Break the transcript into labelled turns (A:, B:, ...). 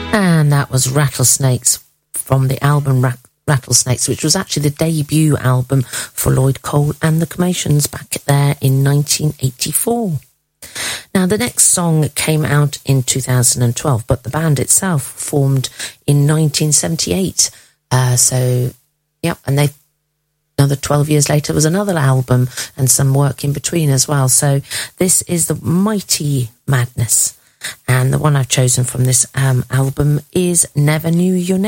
A: And that was Rattlesnakes from the album Rattlesnakes, which was actually the debut album for Lloyd Cole and the Commotions back there in 1984. Now, the next song came out in 2012, but the band itself formed in 1978. And another 12 years later was another album and some work in between as well. So this is the Mighty Madness. And the one I've chosen from this album is Never Knew Your Name.